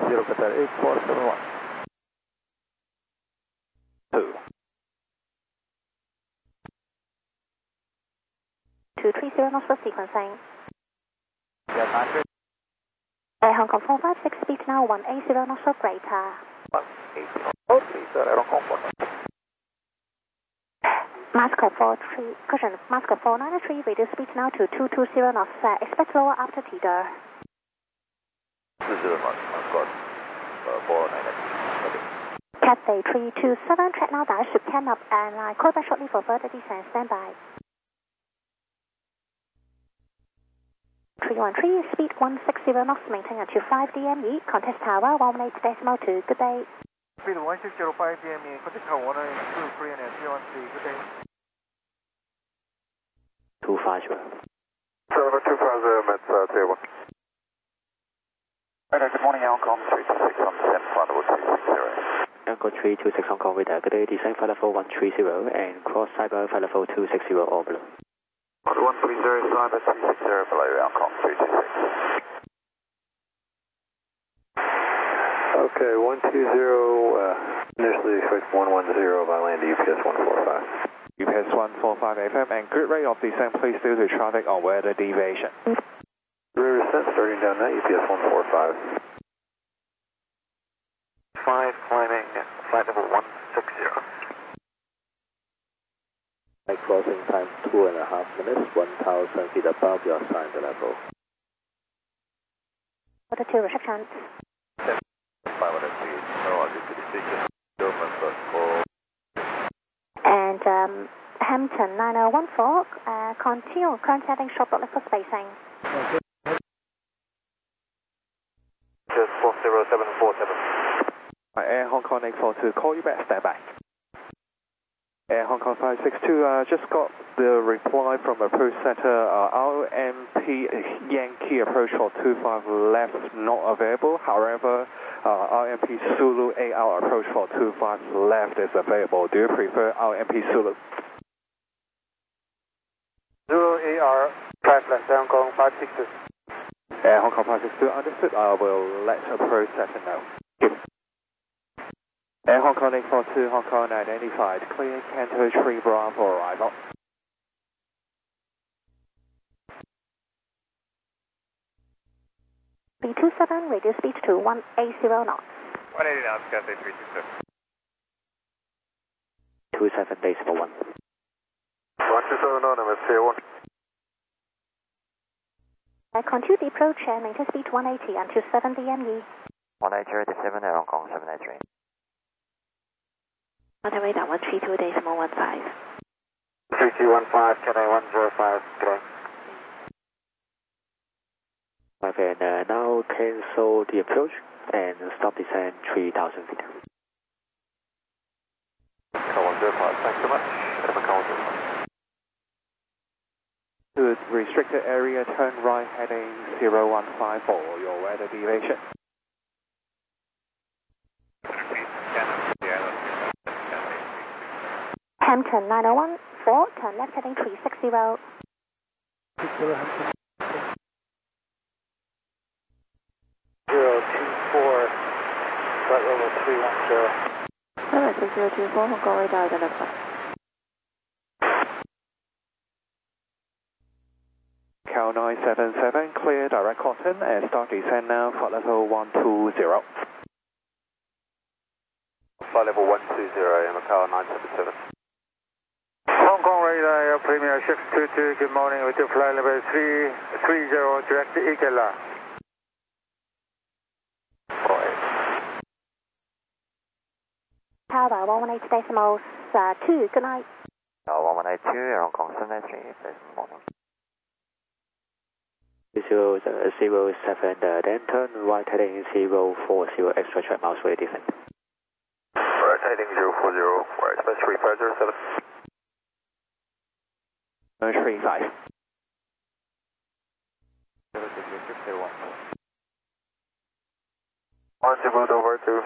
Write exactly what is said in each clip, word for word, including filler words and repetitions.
zero Qatar eight four seven one. two. two three zero knots for sequencing. Yeah, nine three. Air Hong Kong four five six, speed now one eight zero knots or greater. one eight zero. Oh, please, sir, Air Hong Kong four five. Masker four three, cushion, Masker four nine three, reduce speed now to two two zero knots, uh, expect lower after T D R. two zero knots, Masker uh, four nine three. Okay. Cathay three two seven, track now dash, cam up, and uh, call back shortly for further descent, stand by. three one three, speed one six zero knots, maintain at two five D M E, contest tower one one eight decimal two, good day. Speed one six zero five D M E, contact tower one eight two three and three one three, good day. two five zero. Server two five zero, Met uh, table. Radar, good morning, Hong Kong three two six on descent flight level two six zero. Anchor three two six Hong Kong radar, good day, descent flight level one three zero and cross cyber flight level two six zero all below. one three zero cyber two six zero below Hong Kong three two six. Okay, one two zero, uh, initially expect one one zero by land U P S one four five. U P S one four five F M and good rate of descent, please due to traffic on weather deviation. Rear descent starting down that U P S one four five. five climbing flight level one six zero. Crossing time two and a half minutes, one thousand feet above your assigned level. Order two restrictions. And um, Hampton nine oh one four, uh, continue current setting short block for spacing. Just four zero seven four seven. Air Hong Kong eight four two, call you back, stand by. Air Hong Kong five six two, uh, just got the reply from approach center, uh, R M P Yankee approach for two five left not available, however, uh, R M P Zulu eight hour approach for two five left is available. Do you prefer R M P Zulu? Zulu eight hour, five left, Hong Kong five six two. Air Hong Kong five six two, understood, I will let approach center know. Air Hong Kong eight four two, Hong Kong nine eighty-five, clear Canto three Bravo arrival. B two seven, reduce speed to one eight zero knots. one eighty knots, Cathay three two seven. two seven decimal one. one two seven on M S C one. Uh, continue the approach and maintain speed one eighty and two seven D M E. one eight zero seven Hong Kong seven eight three. Order radar one three two decimal one five. three two one five, Cathay one zero five, good day. And uh, now cancel the approach and stop descent three thousand feet. Car one zero five, thanks so much. Edinburgh Car one zero five. Good, restricted area, turn right heading zero one five for your weather deviation. Hampton nine oh one four, turn left heading three six zero. zero two four, flight level three one zero. Seven six zero two four, Hong Kong radar identified. Cal nine seven seven, clear direct cotton and start descent now, flight level one two zero. Flight level one two zero, Macau nine seven seven. Hong Kong radar, Air Premier six two two, good morning, with your flight level three three zero, direct to Ikela. Tower one one eight decimals uh, two, good night. Uh, one one eight two, Hong Kong seven eight three, this morning. zero zero seven, uh, then turn right heading zero four zero, extra track miles way descent. Rotating zero four zero, where it's three five zero seven. three five. one to move over to.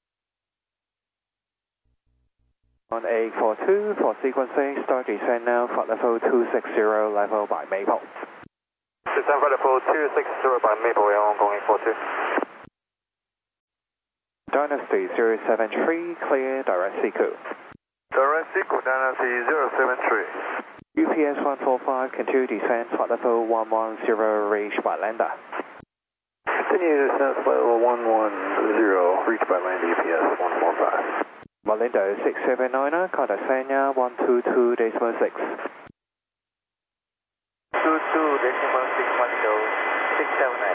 On eight four two for sequencing, start descent now, flight level two six zero, level by Maple. Descent flight level two six zero by Maple, Hong Kong eight four two. Dynasty zero seven three, clear direct Seco. Direct Seco, Dynasty zero seven three. U P S one four five, continue descent, flight level one one zero, reach by lander. Continue descent, flight level one one zero, reach by lander U P S one four five. Malindo six seven nine, contact Sanya one two two decimal six. two two decimal six, Malindo six seven nine.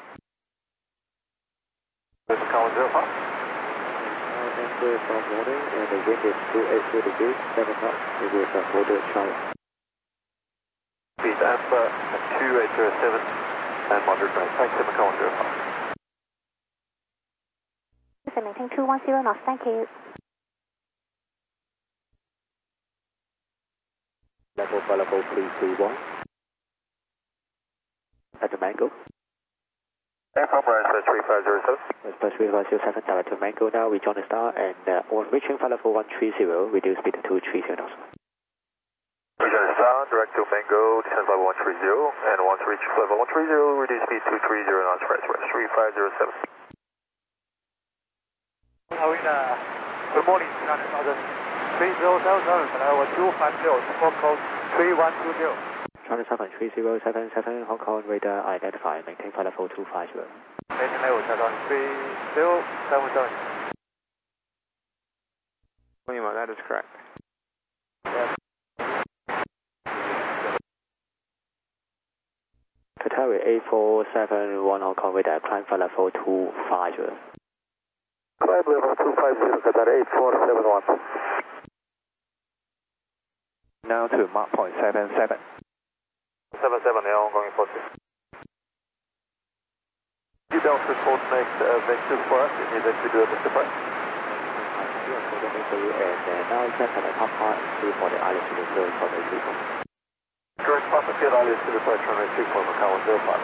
This is Count zero five. Number from morning and the wind is two eighty degrees, seven knots, it is a moderate channel. Speed Amber two eight zero seven and moderate rate. Thanks, Count zero five. Maintain two one zero knots, thank you. Level for level three three one. At the Mango. Aircraft Express three five zero seven. Express three five zero seven, direct to Mango now, rejoin the star, and uh, on reaching flight level one three zero, reduce speed to two three zero knots. Rejoin the star, direct to Mango, descend level one three zero, and once reach level one three zero, reduce speed to two three zero knots for Express three five zero seven. Arena, good morning, United Southern three zero seven seven, level two five zero, support code three one two zero. China seven three zero seven seven, Hong Kong radar identified, maintain flight level two five zero. Maintain level seven three zero seven seven. Lima, that is correct. Yes. Qatari eight four seven one, Hong Kong radar, climb flight level two five zero. Climb level two five zero, Qatari eight four seven one. Now to Mach point seven seven. seven seven, yeah, Hong Kong four two. You don't report next uh, vector for us, you need to do a Mister Price. And now it's at the top part, three for the island to the zero for the people. Direct Papa Fiat Alias to the Flight runway two four, Macau one zero five.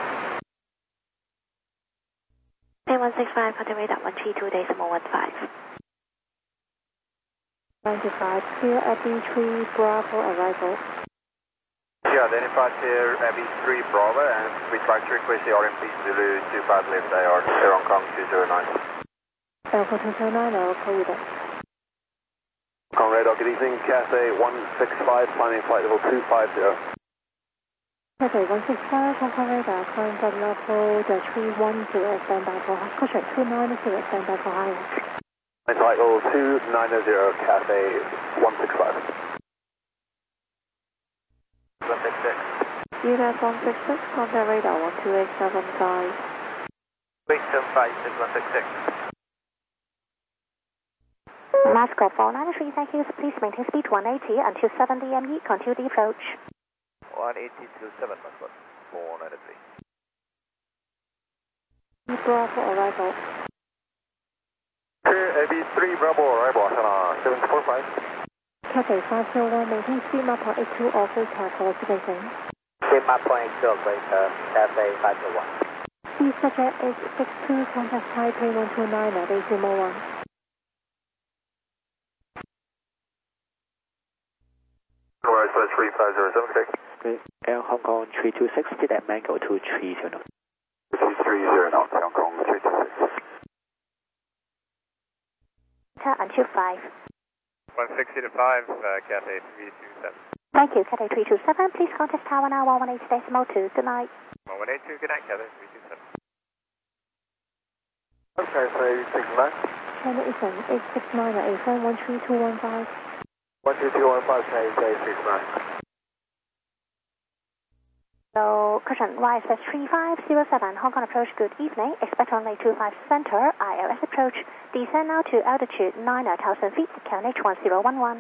A one six five, contact radar one three two decimal one five. ninety-five, clear at B three, Bravo arrival. Yeah, identified here Abbey three Bravo, and we try to request the R M P Zulu two five left A R, Air Hong Kong two zero nine. Alpha two zero nine, I'll call you back. Hong Kong radar, good evening, Cathay one six five, climbing flight level two five zero. Cathay one six five, Hong Kong radar, climb flight level three one zero, stand by for caution two nine zero, stand by for higher. Flight level two nine zero, Cathay one six five. one six six. U S one six six, contact radar one two eight seven five. eight seven five, six one six six. Last call four nine three, thank you. Please maintain speed one eighty until seven D M E, continue the approach. one eighty to seven, four nine three. Bravo arrival. Here, A B three Bravo arrival, uh, seven four five. Cathay five zero one, maintain speed map point eight two, offer tackle, speaking. Speed map point eight two, operator, Cathay five zero one. Please subject is six two, contact Taipei one two nine at decimal one. Alright, so three five zero seven, okay. Okay, Air Hong Kong three two six, speed at Mango two three zero knots. two three zero knots, Hong Kong three two six. Until five. one sixty to five, uh, Cathay three two seven. Thank you, Cathay three two seven. Please contact Tower now one one eight decimal two. Good night. one eight two, good night, Cathay three two seven. Okay, so six nine. China Eastern eight six nine eight four one three two one five. one two two one five, China six nine. So, caution, Y S three five zero seven, Hong Kong approach, good evening. Expect runway two five center, I L S approach. Descend now to altitude nine thousand feet, count H one zero one one.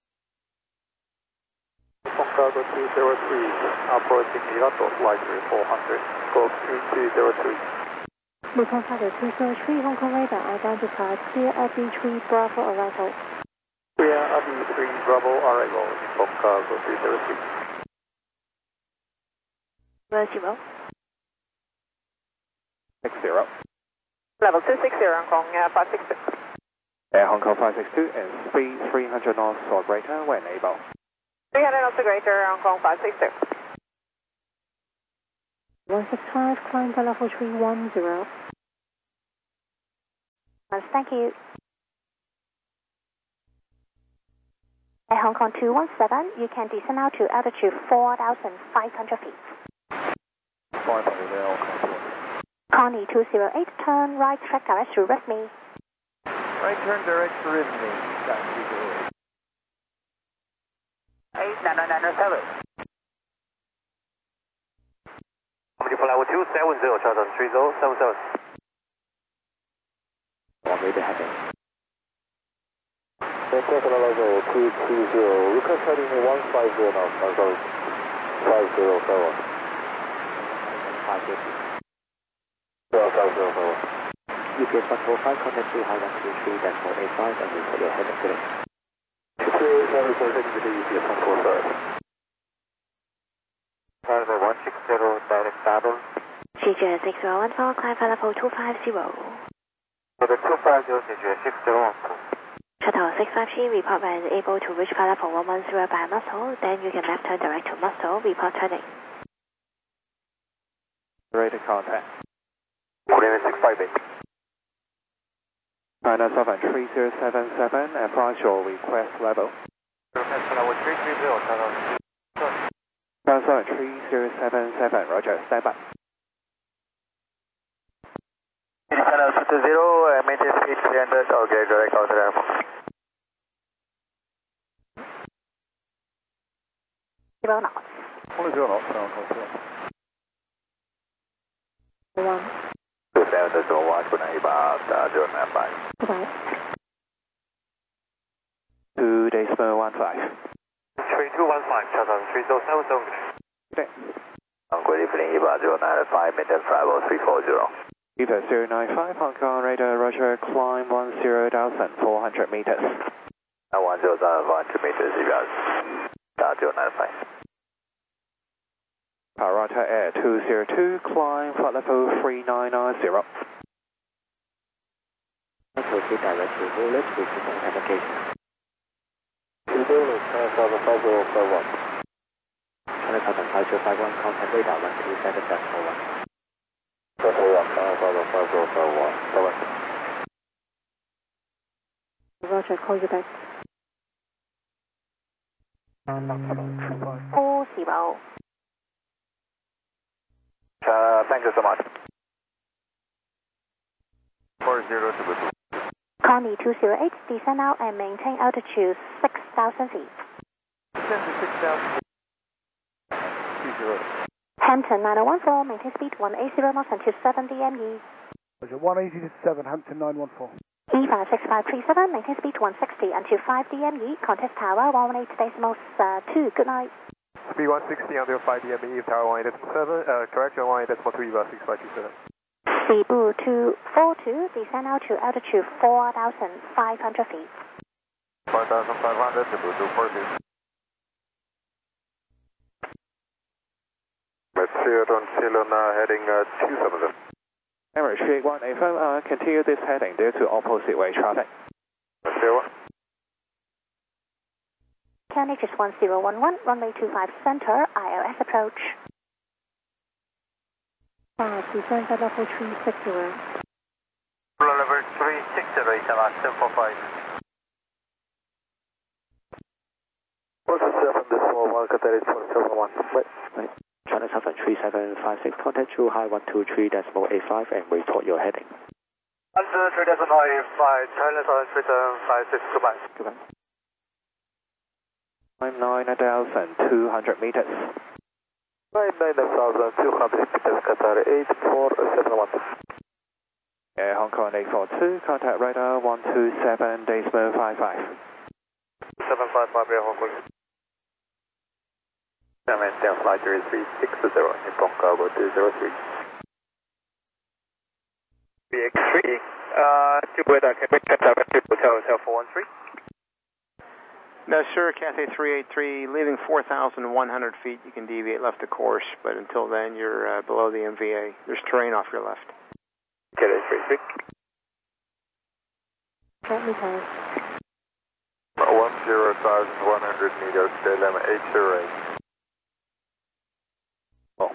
Hong Kong two zero three, approaching Milato, flight four hundred, scope two two zero three. Lupon Target two zero three, Hong Kong radar identified, clear at B three, Bravo arrival. Clear at B three, Bravo arrival, Hong Kong two zero three. Zero. six zero. Level two six zero, Hong Kong uh, five six two. Air Hong Kong five six two and speed three hundred knots or greater when able. three hundred knots or greater, Hong Kong five six two. one six five, climb for level three one zero. Thank you. At Hong Kong two one seven, you can descend now to altitude four thousand five hundred feet. five hundred there, Connie two zero eight, turn right track direct to Rhythmy. Right turn direct to Rhythmy. eight nine nine nine seven. Flight two seven zero, Charter three zero seven seven. On way to heading. Central level two two zero, request heading one five zero now, Charter five zero seven. five fifty. zero five zero seven. U P S one four five, contact two high one two three decimal eight five and report your heading today. two now report heading to the U P S one four five. Charter one six zero, direct Saddle. C J six zero one four, climb flight level two five zero. For the two five zero, C J six zero one four. Shuttle six five G, report when able to reach flight level one one zero by muscle, then you can left turn direct to muscle, report turning. Radar contact. Coordinate six five eight. China seven three zero seven seven, advise your request level. Request level three three zero, China. China seven three zero seven seven, roger, stand by. Channel two zero, maintain speed three hundred, okay, direct out to the airport. Zero knots. Only zero knots, now control. One. Two seven zero one, two nine about zero nine five. Goodbye. Two decimal one five. Three two one five, Channel three zero seven seven. Okay. Good evening, about zero nine five, maintain five oh three four zero. Eva zero nine five, Hong Kong radar, roger, climb one zero thousand four hundred meters. one zero thousand four hundred meters, about zero nine five. Parata Air two zero two, climb flight level three nine nine zero. Proceed direct to Bullet with the communication. Bullet, Channel five zero five one. Channel seven five zero five one, contact radar one two seven decimal one. Channel one, Channel five zero five one, seven. Roger, call you back. Four zero. Uh, thank you so much. four zero two two. Connie two zero eight, descend now and maintain altitude six thousand feet. Descend to six thousand. Two zero. Hampton nine oh one four, maintain speed one eighty knots and two seventy M E. one eighty to seven, Hampton nine one four. E five six five three seven, maintain speed one sixty and two five D M E, contact tower one one eight decimals uh, two, good night. Speed one sixty under five D M E, tower one eight decimal seven, uh, correction one eight decimal three, about six five two seven. Cebu two four two, descend now to altitude four thousand five hundred feet. four thousand five hundred, Cebu two four two. Meteor on Ceylon, uh, heading uh, two seven zero. Emirates three eight one, affirm, uh, continue this heading due to opposite way traffic. Meteor one. K N H is one zero one one, runway two five center, I L S approach. Uh, descend at level three six zero. Level three six zero, seven four five. One seven decimal one, contact four seven one. Wait. Channel seven three seven five six, contact two high one two three decimal eight five and report your heading. Answer three decimal eight five, Channel seven three seven five six, goodbye. Goodbye. Climb nine thousand two hundred meters. nine thousand two hundred meters, Qatar eight four seven one. Air Hong Kong eight four two, contact radar one two seven decimal five five. seven five five, Air Hong Kong. Maintain flight three three six zero, Nippon Cargo two zero three. B X three, uh, to weather, Quebec, Qatar, Hotel, Hotel four one three. No, sir, Cathay three eight three, leaving four thousand one hundred feet, you can deviate left of course, but until then, you're uh, below the M V A. There's terrain off your left. Cathay three three. Let me go. one zero thousand one hundred meters, K L M eight zero eight. Oh.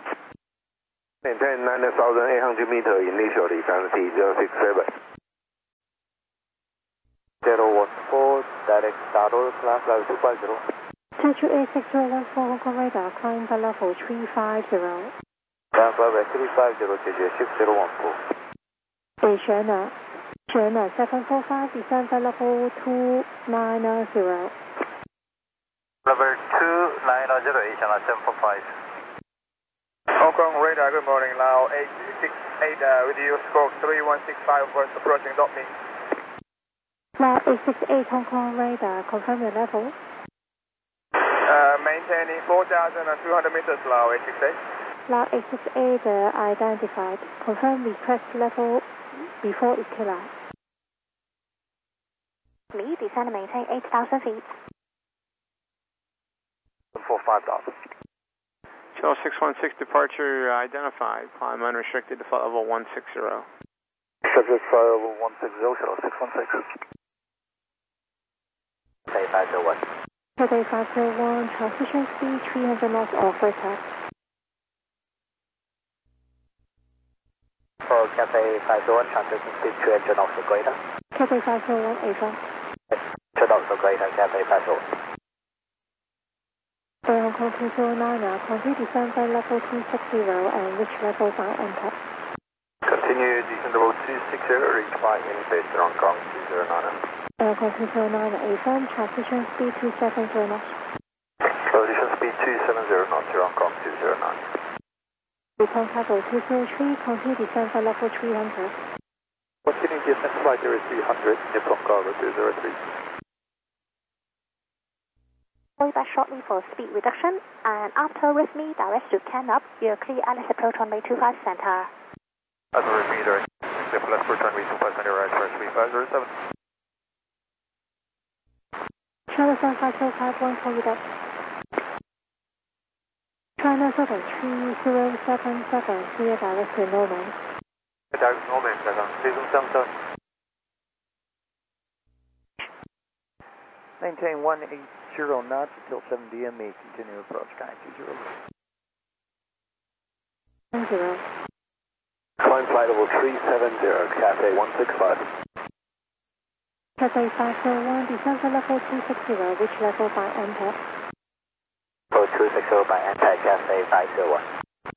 Maintain nine thousand eight hundred meters initially, T zero six seven. direct startle, class level two five zero. Central eight six zero one four Hong Kong radar, climb by level three five zero. Climb level three five zero,解决six zero one four. Asiana, China seven four five, descend by level two nine zero. Level two nine zero, Asiana seven four five. Hong Kong radar, good morning, Lao eight six eight uh, with you, stroke three one six five, first approaching, dot me. Lao eight six eight Hong Kong radar, confirm your level. Uh, maintaining four thousand two hundred meters, Lao eight six eight. Lao eight six eight uh, identified, confirm request level before Ikela. Me, descend and maintain eight thousand feet. four five thousand. Channel six one six departure identified. Climb unrestricted to flight level one six zero. Subject flight level one six zero, channel six one six. Cathay five zero one. Cathay five zero one, transition speed three hundred knots off retard. For Cathay five zero one, transition speed three hundred knots or greater. Cathay five zero one, affirm. two knots or greater, Cathay five zero one. Air Hong Kong two zero nine, uh, complete descent by level two six zero and reach level by enter. Continue descent level two six zero, reach by in base Hong Kong two zero nine. Air Hong Kong two zero nine, affirm, transition speed two seven zero knots. Transition speed two seven zero knots to Hong Kong two zero nine. Report level two zero three, complete descent by level three hundred. Continue descent by zero three hundred, Nippon Cargo two zero three. Call you back shortly for speed reduction, and after with me, direct to Canop, you're clear Alice approach runway two five center. After with me, direct, left approach runway two five center, right, first three five zero seven. China seven five zero five one, call you back. China seven three zero seven seven, clear direct to Norman. Direct Norman, three zero seven seven. Maintain one eight zero knots until seven D M E. Continue approach, guy two zero. One zero. Climb flight level three seven zero, Cathay one six five. Cathay five zero one, descend by level two six zero, which level by enter? Oh, two six zero by enter, Cathay five zero one.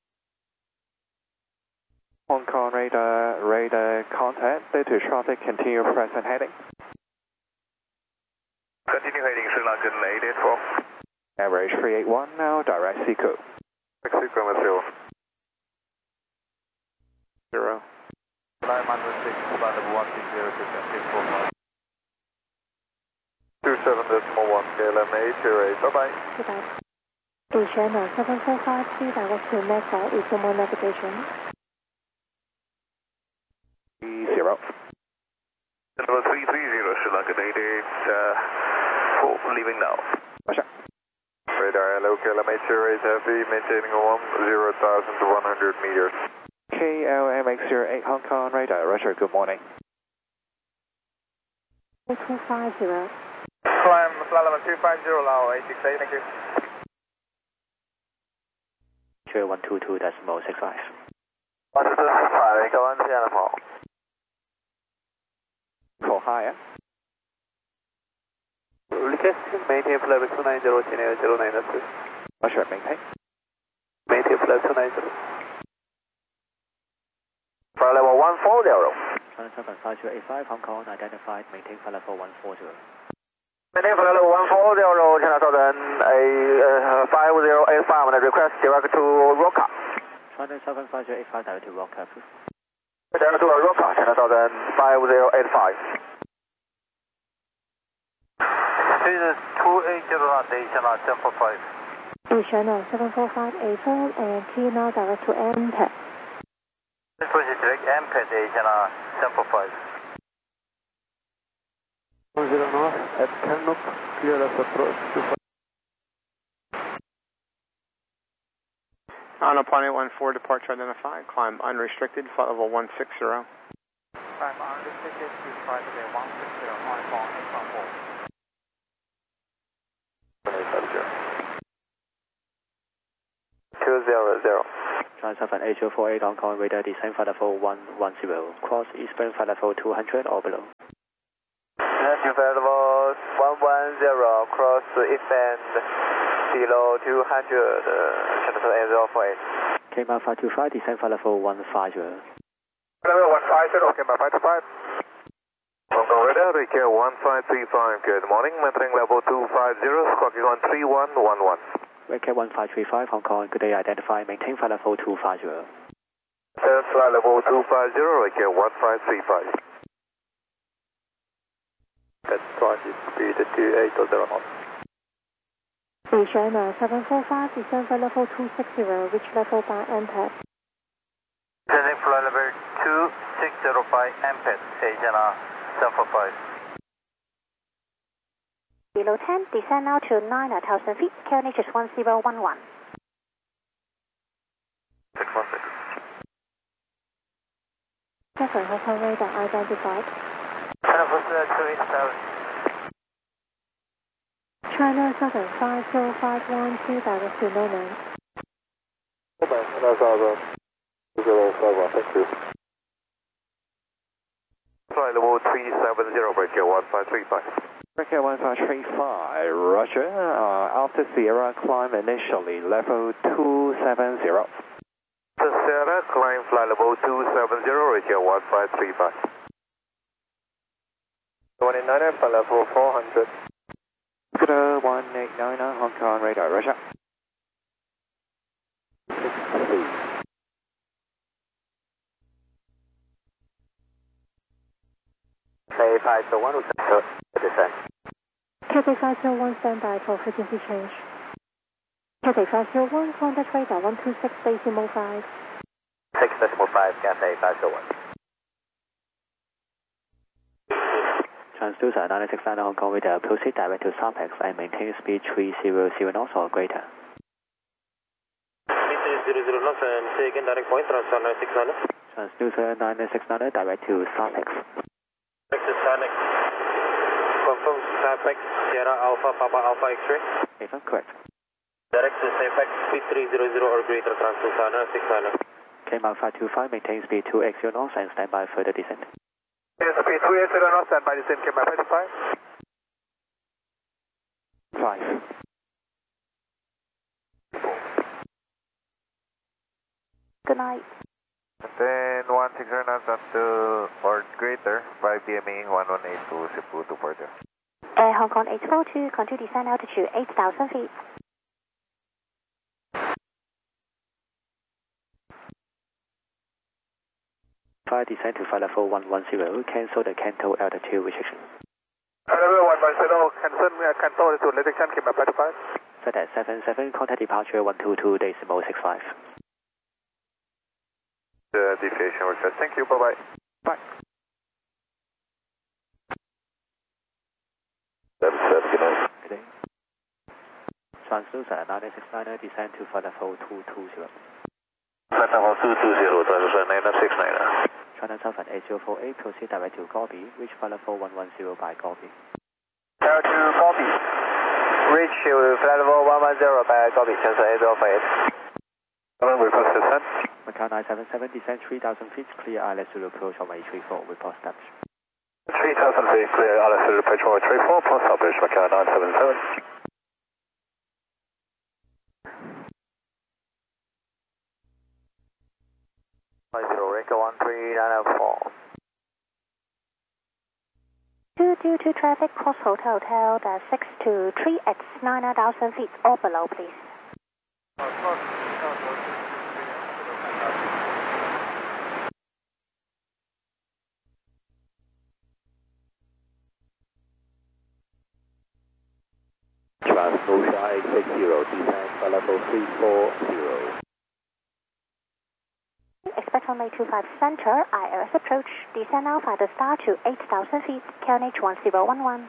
Hong Kong radar, radar contact, data traffic, continue present heading. Continue heading Sri Lankan eight eight four. Average three eight one now, direct Seco. Seco zero. Zero. Climb under six, flight level one six zero, descent six four five. two seven decimal one, K L M eight zero eight, bye bye. Goodbye. Asiana seven four five, three direct to Mesa, is more navigation. Zero. Number three three zero, Sri Lankan eight eight four, leaving now. Roger. Radar, hello, K L M eight zero eight heavy, maintaining one zero thousand one hundred meters. K L M eight zero eight Hong Kong radar, Roger, good morning. two five zero. Climb flight level two five zero, Lao eight six eight, thank you. zero one two two decimal six five. one two two five, go on to Animal. For higher. Request maintain flight level two nine zero, channel zero nine two. Roger, maintain. Maintain flight two nine zero. Flight level one four zero. China seven five zero eight five, Hong Kong identified, maintain flight level one four zero. Maintain flight level one four zero, China Southern uh, five zero eight five, and request direct to Roca. China seven five zero eight five, direct to Roca. Direct to Roca, China Southern five zero eight five. This is two eight zero knot, Asiana seven four five. Asiana seven four five, affirm, and clear now direct to enter. This was a direct M P E D, Asiana seven four five. one zero north at Canop, clear as approach to On a Planet one four, departure identified. Climb unrestricted, flight level one six zero. Climb unrestricted to flight level one six zero, Hong Kong eight one four. two zero zero. China seven eight zero four eight, Hong Kong radar descent flight level one one zero. Cross eastbound flight level two hundred or below. Descent flight level one one zero, cross east band below two hundred, uh, channel eight zero four eight. K M A five two five, descend flight level one five zero. Level one five zero, K M A five two five. Hong Kong radar, Rekia one five three five, good morning, maintaining level two five zero, squawking on three one one one. Rekia one five three five, Hong Kong, good day, identify, maintain flight level two five zero. Descend flight level two five zero, Rekia one five three five. That's twenty speed two eight zero knots. Asiana seven four five, descend flight level two six zero, reach level by M P E D. Descending flight level two six zero by M P E D, Asiana seven four five. Below ten, descend now to nine thousand feet, K N H is one zero one one. six one six. seven Hong Kong radar identified. China Foster two eight seven. China seven five zero five one two, direct to Mainland. Okay, that's all the zero five one, thank you. Flight level three seven zero, Rekia one five three five. Rekia one five three five, Roger. Uh, Alpha Sierra, climb initially, level two seven zero. Alpha Sierra, climb flight level two seven zero, Rekia one five three five. twenty-nine, flight level four hundred. Scooter one eight nine nine, Hong Kong radar, Roger. K five zero one, descend. Cathay five zero one, standby for frequency change. Cathay five zero one, contact radar one two six decimal five. six decimal five, Cathay five zero one. Transducer nine six nine Hong Kong radar, proceed direct to Sarpex and maintain speed three zero zero knots or greater. Speed three zero zero knots and say again direct point, transfer nine six nine. Transducer nine six nine direct to Sarpex. Direct to Sarpex. Confirm Sarpex, Sierra Alpha, Papa Alpha X-ray. Yes, correct. Direct to Sarpex, speed three zero zero or greater, transducer nine six nine. K M A five two five, maintain speed two X zero knots and stand by further descent. Yes, speed two eight zero knots, stand by descent, K M A five two five. Five. Good night. Then one six zero knots up to or greater, five D M E one one eight two, Cebu two four zero. Air Hong Kong eight four two, continue descend altitude eight thousand feet. Flight descent to flight level one one zero, cancel the Canto altitude restriction. Level one one zero, cancel, uh, cancel altitude restriction, K M A five two five. Set at seven seven, contact departure one two two decimal six five. The deviation request, thank you, bye bye. Bye. That's it, good night. Good day. Transducer nine six nine, descend to flight level two two zero. Flight level two two zero, transfer nine six nine. China Southern eight zero four eight, proceed direct to Gobi, reach flight level one one zero by Gobi. Tower to Gobi. Reach flight level one one zero by Gobi, transfer eight zero four eight. Hello, request descent. Macau nine seven seven, descend three thousand feet, clear I L S zero approach on eight three four, report established. three thousand feet, clear I L S zero approach on eight three four, post established, Macau nine seven seven. Five zero, Rekia one three nine four. two two two traffic, cross hotel hotel, dash six two three at nine thousand feet or below, please. Transducer eight six zero, descend flight level three four zero. Expect runway two five center, I L S approach, descend Alpha the star to eight thousand feet, K N H one zero one one.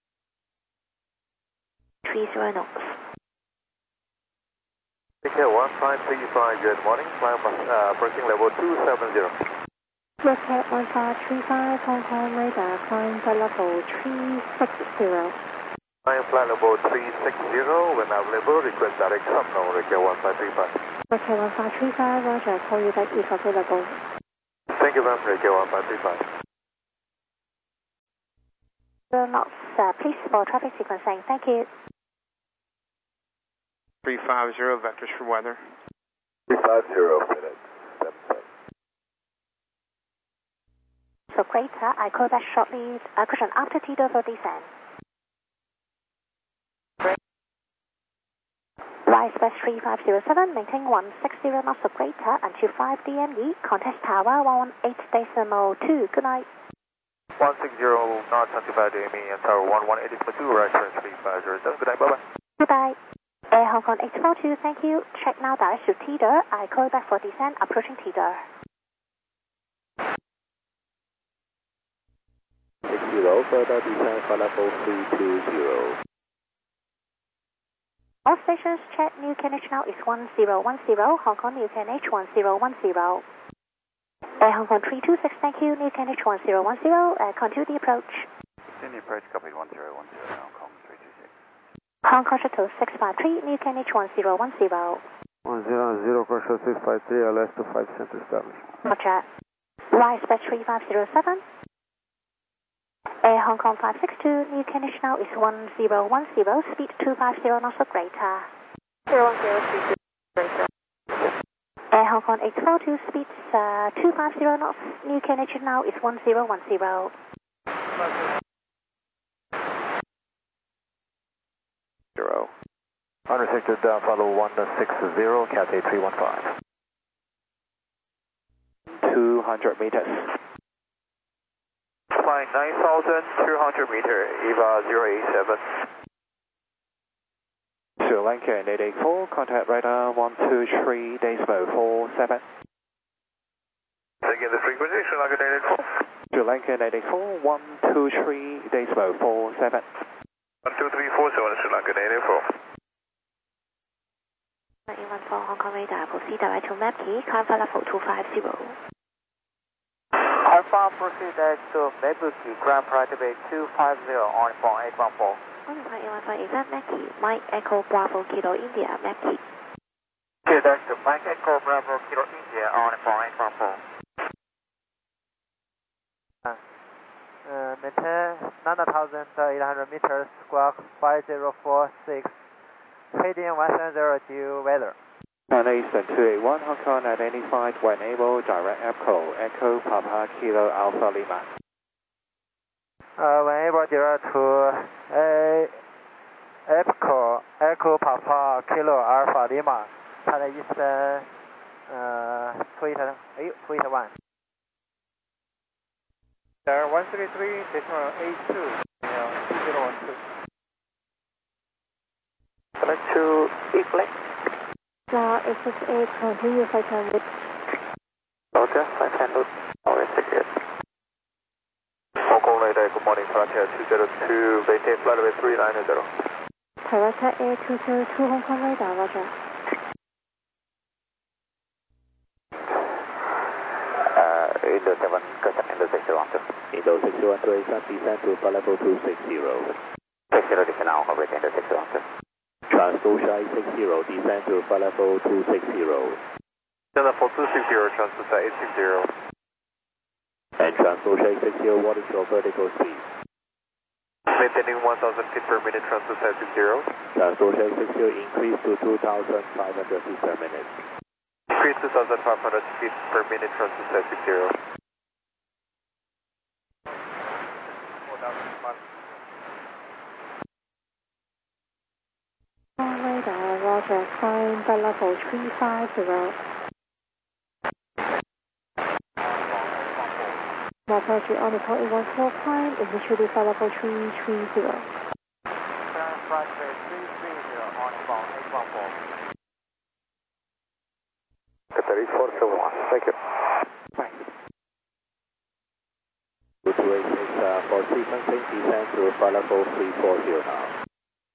three zero knots. Rekia one five three five, good morning, climb uh, approaching level two seven zero. Rocket one five three five, Hong Kong radar, climb flight level three six zero. Climb flight level three six zero, when available, request direct subno, Rekia one five three five. Rocket one five three five, Roger, call you back if available. Thank you, ma'am, Rekia one five three five. knots, uh, please, for traffic sequencing. Thank you. three five zero, vectors for weather. three five zero, minutes. seven seven. So greater, I call back shortly, uh, cushion after T D O for descent. Rise west three five zero seven, maintain one six zero knots of greater until five D M E, contact tower one one eight decimal two. Good night. one six zero knots until five D M E and tower one one eight decimal two, rise west three five zero seven. Good night, bye bye. Goodbye. Air Hong Kong eight four two, thank you. Check now direct to T D O. I call back for descent, approaching T D O. six zero, further descent for level three two zero. All stations, check New K N H now is one zero one zero, Hong Kong New K N H one zero one zero. Air Hong Kong three two six, thank you, New K N H one zero one zero, uh, continue the approach. Continue approach, copy one zero one zero, Hong Kong three two six. Hong Kong Shuttle six five three, New K N H one zero one zero. one zero zero, Crossroad six five three, L S two five center established. Roger. Rise west three five zero seven. Air Hong Kong five six two, New K N H now is one zero one zero, speed two five zero knots or greater. zero one zero, speed two greater. Air Hong Kong eight four two, speed uh, two five zero knots, New K N H now is one zero one zero. Zero. Unrestricted down, follow one six zero, Cathay three one five. two hundred meters. Flying nine thousand two hundred meter, E V A zero eight seven. Sri Lanka eight eight four, contact radar one two three decimal four seven. Again, the frequency, Sri Lanka eight eight four. Sri Lanka eight eight four, one two three decimal four seven. one two three four seven, Sri Lanka eight eight four. eight one four Hong Kong radar, proceed direct to map key, climb for level two five zero. Alpha proceed direct to Mabuki, ground private bay two five zero, on phone eight one four. one five eight one four, is that map key? Mike Echo Bravo Kilo India, map key. Okay, direct to Mike Echo Bravo Kilo India, on phone eight one four. Uh, maintain nine thousand eight hundred meters, squawk five zero four six, heading one seven zero due weather. nine Eastern two eight one, Hong Kong identified when able, direct Echo, Echo Papa Kilo Alpha Lima. Uh, when able, direct to uh, Echo, Echo Papa Kilo Alpha Lima, 它的意思呃 tweet 哎 tweet one. There one three three decimal eight two, zero one two. Connect to E-Flex. Now S S eight, continue five hundred. Roger, five hundred. Alright, take it. Hong Kong radar, good morning, Frontier two zero two, maintain flight level three nine zero. Toyota A two zero two, Hong Kong radar, roger. Uh, Indo seven, custom Indo six zero one two. Indo six zero one two, descent to flight level two six zero. six zero, descent now, Hong Kong radar, Indo six zero one two. Transocean eight six zero, descend to flight level two six zero. Descend level two six zero, Transocean eight six zero. And Transocean eight six zero, what is your vertical speed? Maintaining one thousand feet per minute, Transocean eight six zero. Transocean eight six zero, increase to two thousand five hundred feet per minute. Increase two thousand five hundred feet per minute, Transocean eight six zero. Radar, roger, climb by level three five zero. Approach on the call eight one four, climb, initially by level three three zero. Turn flight level three three zero, on phone eight one four. Qatar four seven one, thank you. Bye. Good to eight six, uh, for sequencing, descend to flight level three four zero now.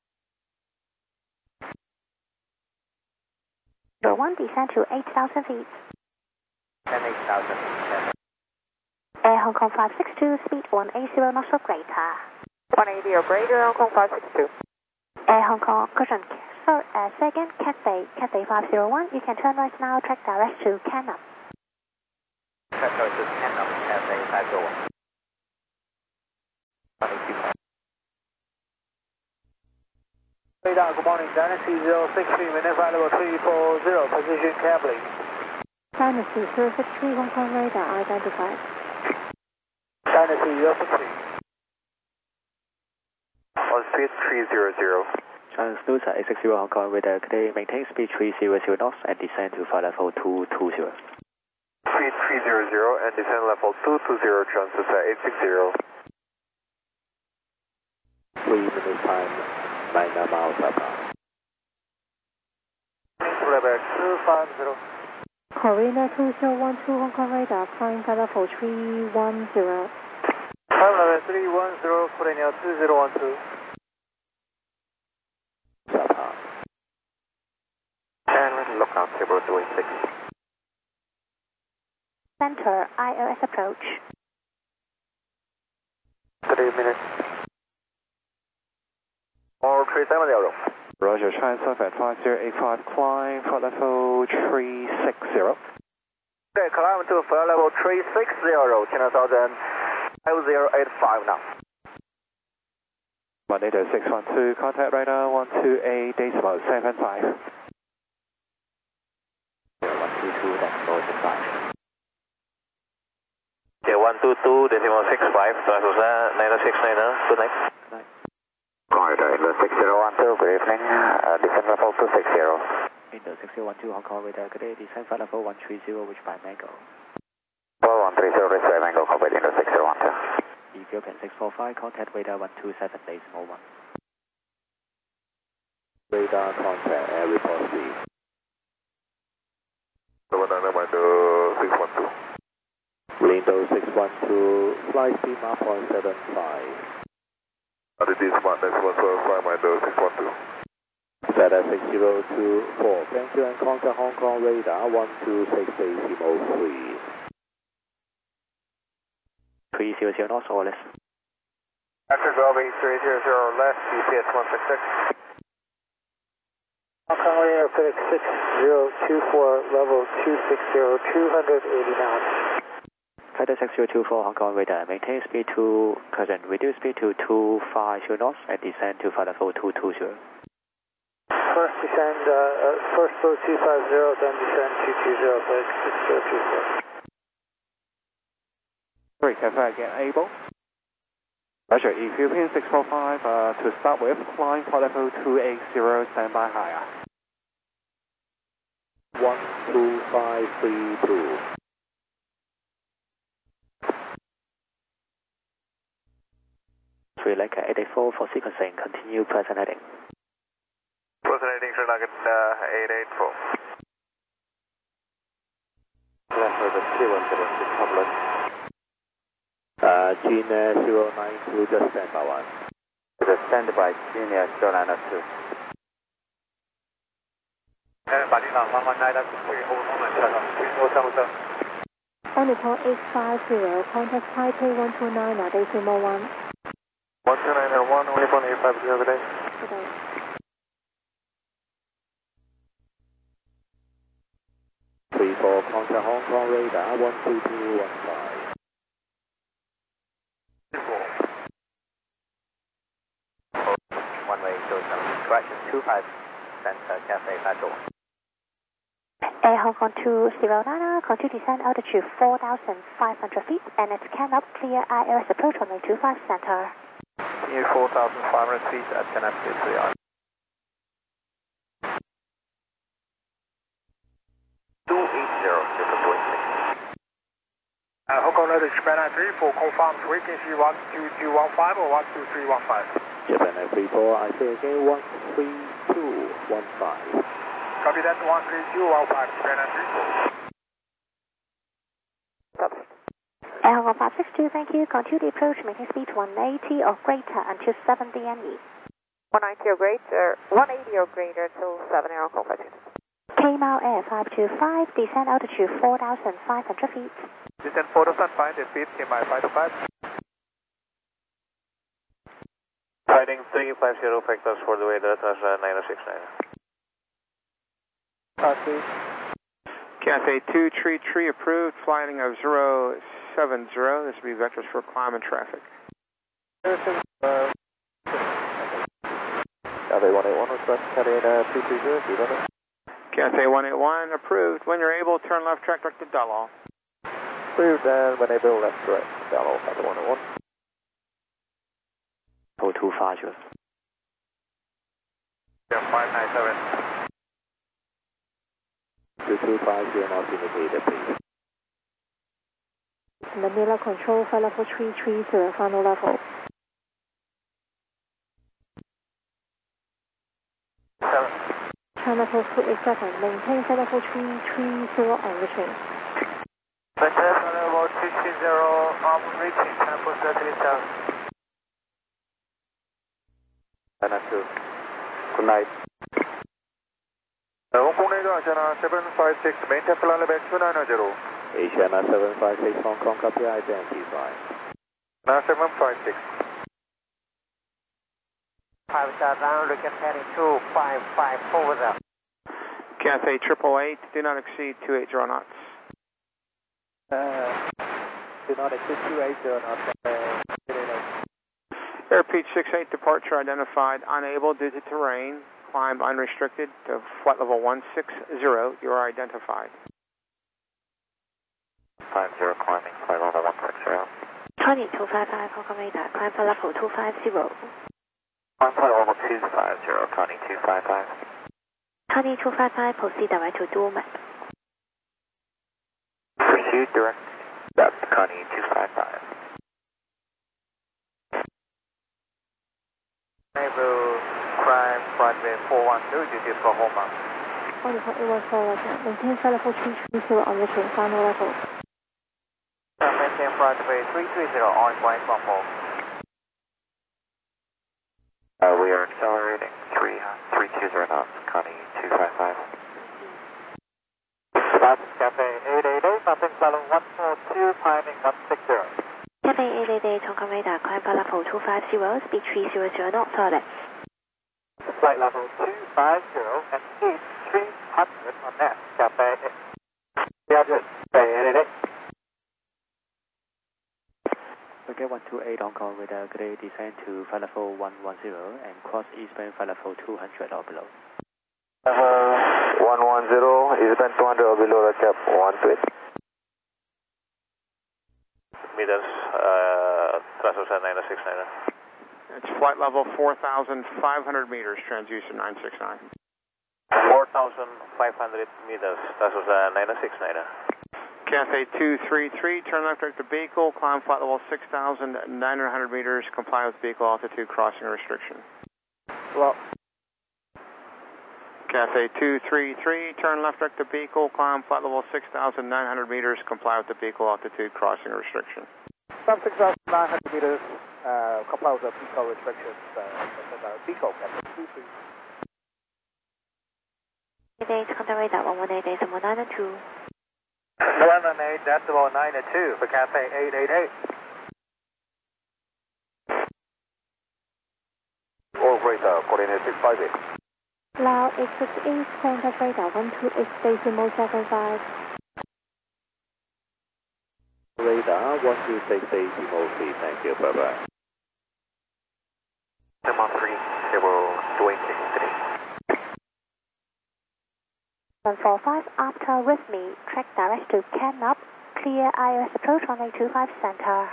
one, descend to eight thousand feet. And eight thousand feet. Air Hong Kong five six two, speed one eighty knots or greater. one eighty or greater, Hong Kong five six two. Air Hong Kong, cushion, sorry, uh, second, Cathay, Cathay five zero one, you can turn right now, track direct to Canam. Track direct to Canam, Cathay five zero one. Radar, good morning, Dynasty zero six three, maintain flight level three four zero, position cabling. Dynasty zero six three, Hong Kong radar identified. Dynasty zero six three. On speed three zero zero. Transducer eight six zero Hong Kong radar, today maintain speed three zero zero knots and descend to flight level two two zero. Speed three zero zero and descend level two two zero, transducer eight six zero. three minutes time, nine miles per hour. Level two five zero. Corina two zero one two, Hong Kong radar, climb flight level three one zero. Climb level three one zero, Corina two zero one two. And lookout table two eight six. Center, I O S approach. Three minutes. Or three seven zero. Roger, transfer at five zero eight five, climb flight level three six zero. Okay, climb to flight level three six zero, China Southern five zero eight five now. Monday six one two, contact radar one two eight decimal seven five. one two two decimal six five. Okay, one two two decimal six five, transducer nine six nine, good night. Good night. Corridor Indo six zero one two, good evening, uh, descend level two six zero. Indo six zero one two Hong Kong radar, today descend flight level one three zero, which by Mango. four one three zero, reach by Mango, copy Indo six zero one two. Ethiopian six four five, contact radar one two seven decimal one. Radar contact, air report speed. seven nine nine, six one two. Window six one two, flight speed one point seven five. R D smart next one seven five, Window six one two. Data six zero two four, thank you, and contact Hong Kong radar one two six decimal three. three zero zero knots or less. After Grovey three zero zero left, G P S one six six. Hong Kong radar, FedEx six zero two four, level two six zero, two eighty knots. Flight six zero two four Hong Kong radar, maintain speed to current, reduce speed to two five zero knots and descend to flight level two two zero. First descend, uh, uh, first slow two five zero, then descend two two zero, FedEx six zero two four. Sorry, confirm again, able. Roger, Ethiopian six four five, uh, to start with, climb flight level two eight zero, standby higher. one two five three two. Sri Lanka eight eight four for sequencing, continue present heading. Present heading Sri Lanka uh, eight eight four. Left with the zero zero six Tumblr. Uh, Gina zero nine two, just stand by one. The standby Gina zero nine two. And Badina one one nine, that's three hold on and check on three four seven seven. Onipon eight five zero, contact Taipei one two nine, decimal one. one two nine zero one, Onipon eight five zero, good day. Good day. three four, contact Hong Kong radar one two two one five. One way, so correction two five, Center Cafe Patrol. Air Hong Kong two zero nine, continue descend altitude four thousand five hundred feet, and it's can up clear I O S approach runway two five center. Near four thousand five hundred feet at ten F three R. two eight zero, Japan two eight six. Uh, Hong Kong radar Japan nine three four, confirm frequency one two two one five or one two three one five. Japan nine three four, I say again one three two one five. Copy that, one three two one five, Japan nine three four. Air Hong Kong five six two, thank you. Continue the approach, maintain speed one eighty or greater until seven D M E. one ninety or greater, one eighty or greater till seven Air Hong Kong five six two. K-Mile Air five two five, descend altitude four thousand five hundred feet. Descend four thousand five hundred feet, K-Mile five two five. Heading three five zero, factors for the way, Delta nine six nine. Copy. Cathay two, tree tree approved, flying of zero seven zero. This will be vectors for climb and traffic. Uh, Cathay one eight one, Express, heading uh, two three zero, two hundred. Cathay one eight one, approved. When you're able, turn left track direct to Dallol. Approved, and when able, left direct, Dallol, Cathay one eight one. four two five zero. five nine seven. two two five zero knots indicated, please. Manila Control, flight level three three zero, final level. Seven. China Post two eight seven, maintain flight level three three zero on reaching. Maintain flight level two three zero on reaching, China Post three seven. China two. Good night. Hong Kong Radar, China seven five six, maintain flight level two nine zero. Asiana seven five six, Hong Kong, copy, identify. Now seven five six. Five star down, look at heading two five five four with us. Cathay triple eight, do not exceed two eight zero knots. Uh, do not exceed two eight zero knots. Uh, Airpeach six eight, departure identified, unable due to terrain. Climb unrestricted to flight level one six zero, you are identified. five zero climbing, flight level one six zero. Tony two five five, Hong Kong radar, climb flight level two five zero. Climb flight level two five zero, Tony two five five. Tony two five five, proceed direct to dual map. Proceed direct, that's Connie two five five. Naval Crime Runway four one two, duty for Homa. On the eight one four, maintain flight level three three zero on reaching, final level. Maintain runway three three zero on point one four. Uh, we are accelerating three three two zero knots, Connie two five five. That's Cathay eight eight eight, nothing level one four two, climbing one six zero. Cathay eight eight eight, Hong Kong radar, climb flight level two five zero, speed three zero zero knots, solid. Flight level two five zero and speed three hundred on that, Cathay three hundred, eight eight eight. Okay, one two eight Hong Kong with a grade descent to flight level one one zero and cross eastbound flight level two hundred or below. Level one one zero, eastbound two hundred or below, cap one two eight. Meters, uh, thrust of nine six nine. It's flight level four thousand five hundred meters, transducer nine six nine. four thousand five hundred meters, thrust of nine six nine. Cathay two three three, turn left direct to Beagle, climb flight level six thousand nine hundred meters, comply with Beagle altitude crossing restriction. Well. Cathay two three three, turn left direct to Beagle, climb flight level six thousand nine hundred meters, comply with the Beagle altitude crossing restriction. From six thousand nine hundred meters, uh, comply with the Beagle restrictions, uh, Beagle, Cathay two three. eight eight, Hong Kong radar, one one eight decimal nine two. one one eight decimal nine two for Cathay eight eight eight. Or radar, coordinate six five eight. Lao eight six eight, contact radar one two eight decimal seven five. Radar one two six decimal three, thank you, bye bye. Number three, zero two eight six three. one four five, after with me, track direct to Canop, clear I O S approach one eight two five center.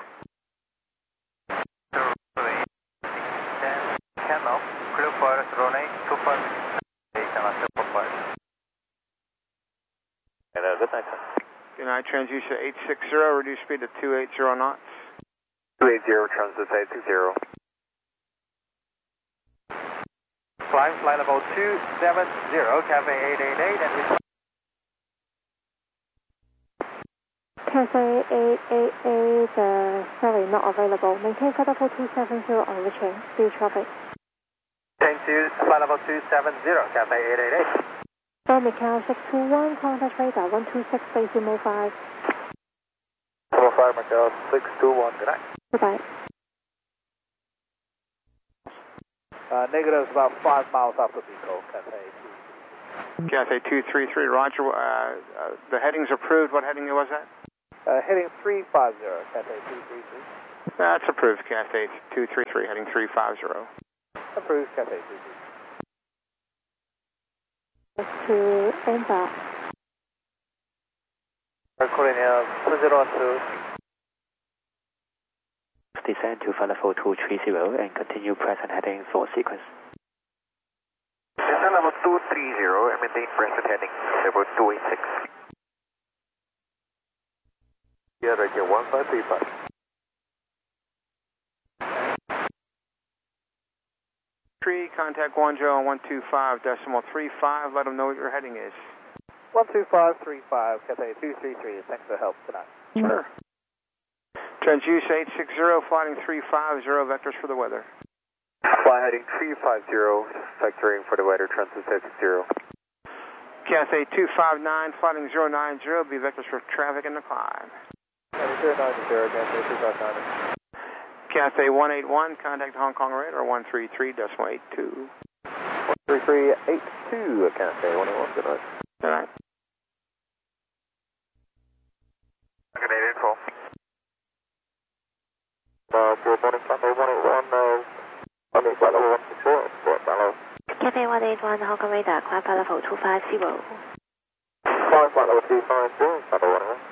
Canop, clear for runway two five. Good night, sir. Good night, transducer eight six zero, reduce speed to two eight zero knots. two eight zero, transducer eight six zero. Climb flight level two seven zero, Cathay eight eight eight, and we... Cathay eight eight eight, uh, sorry, not available. Maintain flight level two seven zero on reaching, speed traffic. Thank you, flight level two seven zero, Cathay eight eight eight. Air Macau six two one, contact radar one two six decimal five. Level five, Macau six two one, good night. Goodbye. Uh, negative is about five miles off the Beagle, Cathay two. Cathay two three three, roger. Uh, uh, the heading's approved. What heading was that? Uh, heading three five zero, Cathay two three three. That's approved, Cathay two three three, heading three five zero. Approved, Cathay two three three. to Emba. Korea, two zero two. Descend to Flight level two three zero and continue present heading for sequence. Descend level two three zero and maintain present heading, level two eight six. Yeah, right here, one five three five. Three, contact one zero one two five decimal three five. Let them know what your heading is. one two five three five, Cathay two three three. Thanks for the help tonight. Sure. Transduce eight six zero, flying three five zero, vectors for the weather. Fly heading three five zero, vectoring for the weather, transduce eight six zero. Cathay two five nine, flying zero nine zero, be vectors for traffic and the climb. zero nine zero, Cathay two five nine. Cathay one eight one, contact Hong Kong radar one three three decimal eight two. one three three eight two, Cathay one eight one, good night. Good night. Canadian info. Uh, good morning, Cathay one eight one, uh, one eight one, one six four, hello. Cathay one eight one, Hong Kong radar, climb flight level two five zero. Climb flight level two five zero, Cathay one eight one.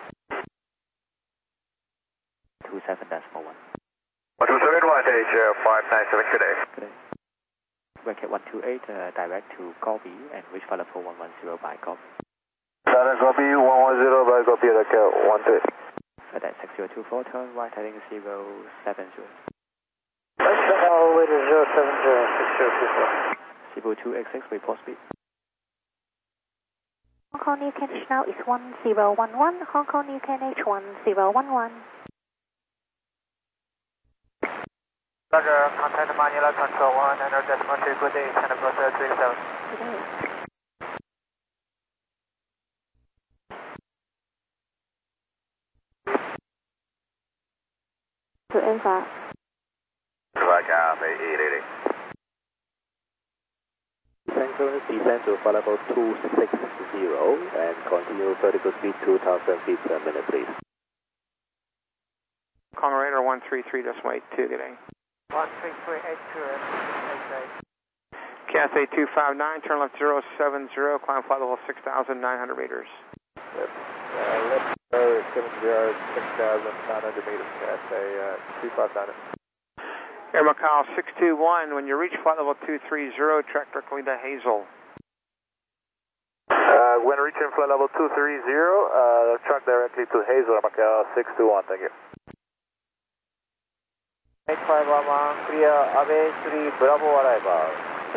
two seven decimal one. one two seven, one H five nine seven, good day. Good day. Rocket one two eight, uh, direct to Gobi and reach flight level one one zero by Gobi. Direct Gobi one one zero by Gobi, Rocket one two eight. At six zero two four, turn right heading zero seven zero. All the way to zero seven zero, six zero two four. Cebu two eight six, report speed. Hong Kong New K H now is one zero one one, Hong Kong New K H one zero one one. Roger, contact Manila Control one, enter decimal two, good day, Santa Rosa three seven. Good day. To Emba. Cathay eight eight eight. Descend, descend to flight level two six zero and continue vertical speed two thousand feet per minute, please. Hong Kong radar one three three decimal eight two, good day. one three three eight two, eight eight. Cathay two five nine, turn left zero seven zero, climb flight level six thousand nine hundred meters. Yep. Uh, left uh, seven zero, six thousand nine hundred meters, Cathay uh, two five nine. Air Macau six two one, when you reach flight level two three zero, track directly to Hazel. Uh, when reaching flight level two three zero, uh, track directly to Hazel, Macau six two one, thank you. eight five one, clear, Abe three, Bravo arrival.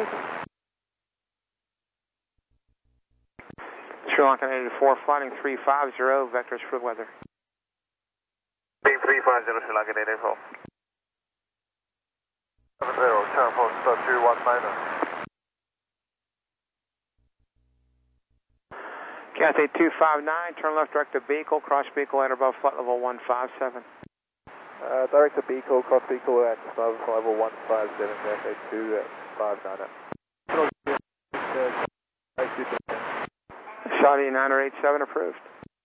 Sri Lankan eighty-four, flying three five zero, vectors for the weather. Beam three five zero, Sri Lankan eighty-four. seven zero, turn post two one nine. Cathay two five nine, turn left direct to Beagle, cross Beagle at above flight level one five seven. Uh, direct to Beagle, cross Beagle at above level one five seven, Cathay two five nine. Saudi nine eight seven approved.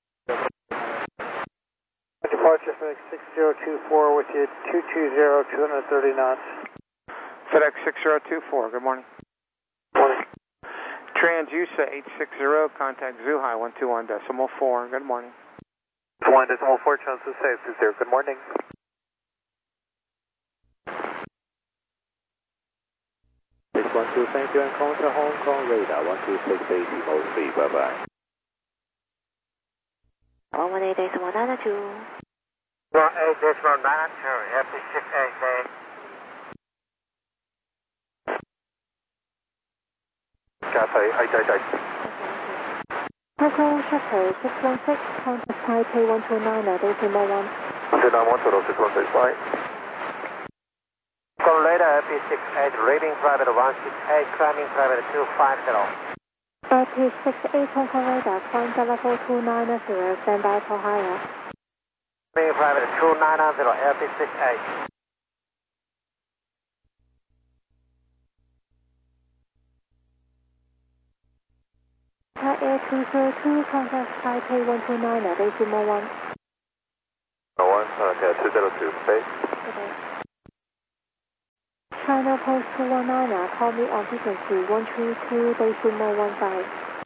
Departure FedEx six zero two four with you, two two zero, two thirty knots. FedEx six zero two four, good morning. Morning. Transusa eight six zero, contact Zhuhai one two one decimal four, good morning. one decimal four, Transusa eight six zero, good morning. six one two, thank you, and contact Hong Kong radar one two six eight zero three, bye bye. one one eight decimal nine two. one eight decimal nine two, F D six eight eight. Cathay eight eight eight. Hong Kong Chateau six one six, contact Taipei one two nine, decimal one. one two nine one, total six one six, flight. Call radar F D six eight, reading private one six eight, climbing private two five zero. F D six eight, Hong Kong radar, climb to level two nine zero, stand by for higher. Climbing private two nine zero, F D six eight. Thai Air two zero two, contact Taipei one two nine, decimal one. one, okay, two zero two, space. Okay. China Post two one nine, call me on frequency one three two, decimal one five.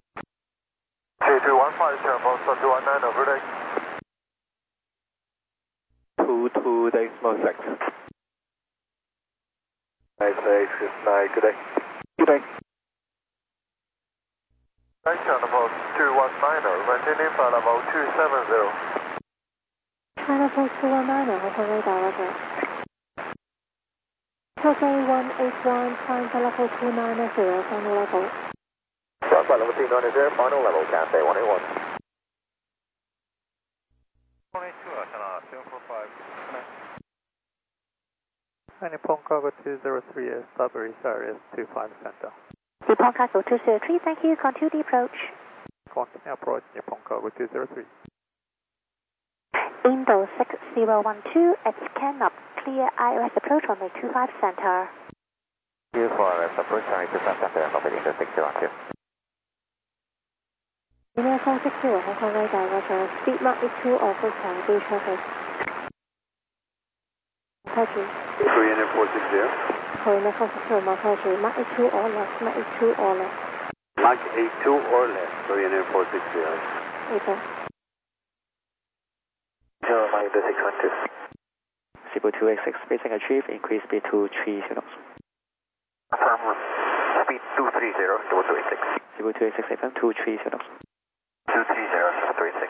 Nice, nice, good day. Good day. Right on about two one nine, maintaining flight level two seven zero. China Post two one nine, Hong Kong radar, roger. Cathay one eight one, climb flight level two nine zero, final level. Flight level two nine zero, final level, Cathay one eight one. one eight two, China seven four five. Nippon Cargo two zero three, Sudbury Area two five center. Nippon Cargo two zero three, thank you. Continue the approach. Continue approach, Nippon Cargo two zero three. Indo six zero one two, at scan up, clear I O S approach runway two five center. Clear for I O S approach runway two five center, copy Indo six zero one two. India four six zero, Hong Kong radar, roger. Speed mark is two or full time, B traffic. Approaching. Korean four six zero. Korean four six zero, my approaching. Mark is two or less, mark is two or less. Mark eight two or less, Korean four six zero. April. Zero, Mike six one two. Cebu two eight six, spacing achieved, increase speed to three knots. From speed two three zero, Cebu two eight six. Cebu two eight six, A M two three knots. two three zero, Cebu two eight six.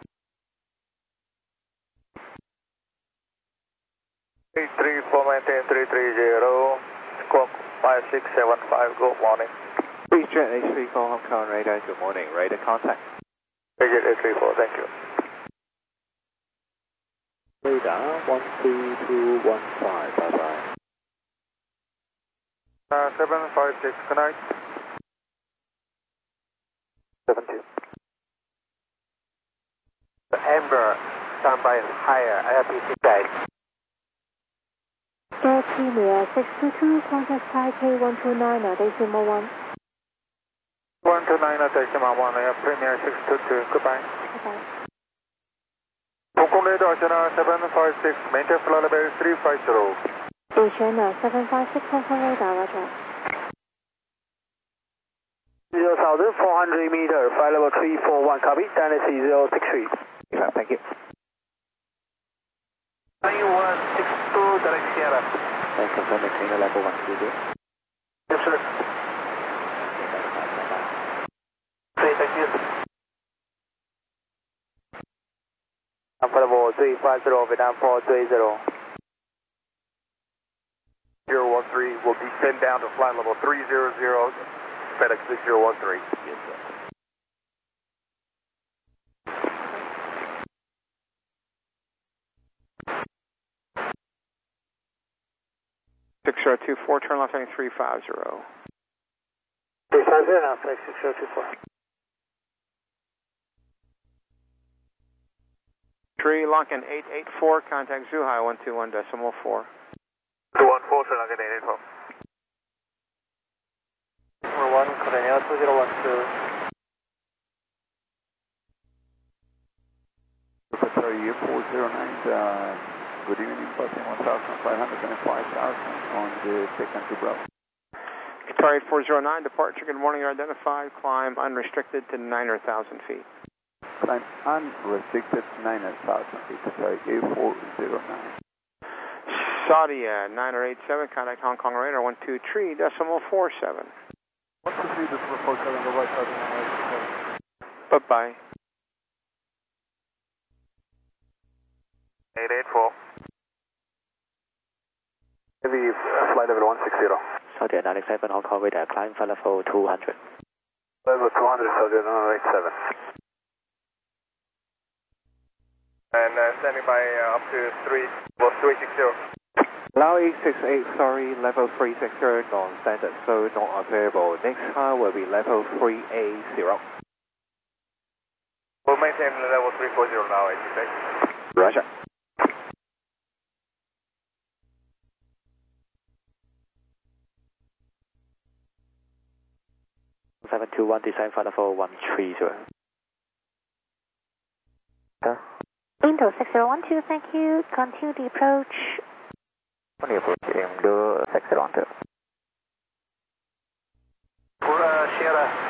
eight three four, maintain three three zero, squawk five six seven five, good morning. Eastjet eight three four, Hong Kong radar, good morning, radar contact. Eastjet eight three four, thank you. Radar one three two one five, bye bye. Uh, seven five six, good night. seven two. Amber, standby higher, I have P C guide. Air Premier six two two, contact five K one two nine, decimal one. one two nine, decimal one, Air Premier six two two, goodbye. Goodbye. Hong Kong radar, China seven five six, maintain flight level three five zero. China seven five six, Hong Kong radar, roger. zero thousand four hundred meter, flight level three four one, copy, Dynasty zero six three. Thank you. nine one six two, direct Sierra. And confirm maintain level one three zero. Yes, sir. Okay, thank you. Alpha level three five zero, Vietnam four three zero. zero one three will descend down to flight level three zero zero, FedEx six zero one three. Yes, sir. six zero two four, turn left heading three five zero. three five zero, now FedEx six zero two four. Tree Lunkin eight eight four, contact Zhuhai one two one decimal four. two one four, turn Lunkin eight eight four. Number one, Korea two zero one two. Secretary four zero nine, uh, good evening, passing one thousand five hundred and five thousand on the second to Bravo. Qatari four zero nine, departure, good morning, identified, climb unrestricted to nine thousand feet. Climb unrestricted nine thousand feet, sorry, A four zero nine. Saudi uh, nine eight seven, contact Hong Kong radar one two three decimal four seven. one two three decimal four seven, the right side of one eight seven. Bye-bye. eight eight four. Heavy uh, flight level one six zero. Saudi nine seven, Hong Kong radar, climb flight level two hundred. Level two hundred, Saudi nine eight seven. And uh, standing by uh, up to three, well, three six zero. Now eight six eight, sorry, level three six zero, non-standard, so not available. Next car will be level three eight zero. We'll maintain level three four zero now, eight six eight. Roger. seven two one, design flight level one three zero. Indo six zero one two, thank you. Continue the approach. Continue approach, Indo six zero one two. For uh, Sierra.